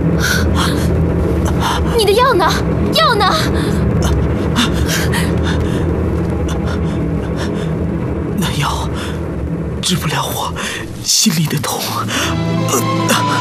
你的药呢？药呢？ 那药治不了我心里的痛。